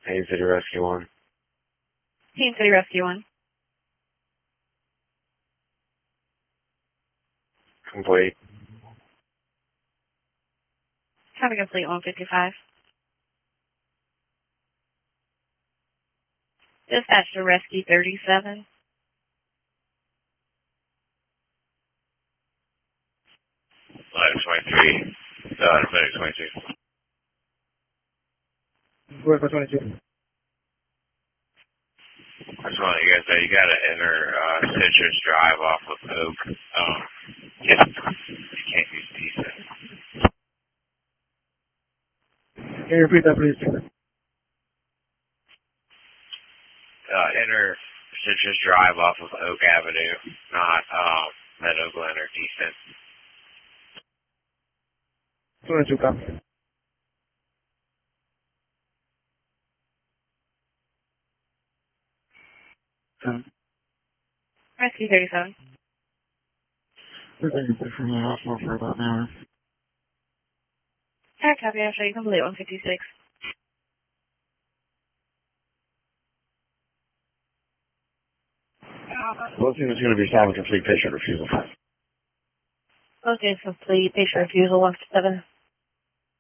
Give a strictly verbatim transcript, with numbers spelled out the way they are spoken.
Haines City Rescue one. Haines City Rescue one. Complete. Traffic complete one fifty-five. Dispatch to Rescue thirty-seven. Ladder twenty-three. Uh, Medic twenty-two. Go for twenty-two. I just want to let you guys know you got to enter uh, Citrus Drive off of Oak. Um, you can't use decent. Can you repeat that, please? Uh, enter Citrus Drive off of Oak Avenue, not um, Meadow Glen or Decent. twenty-two, copy. Um, Rescue thirty-seven. we're going to from the hospital for about an hour. Alright, copy. I'll show you complete one fifty-six. Both units going to be solving complete patient refusal. Both is complete. Patient refusal one fifty-seven.